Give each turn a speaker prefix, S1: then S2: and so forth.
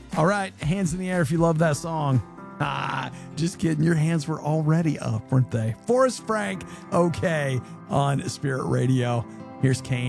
S1: All right, hands in the air if you love that song. Just kidding. Your hands were already up, weren't they? Forrest Frank, okay, on Spirit Radio. Here's Kane.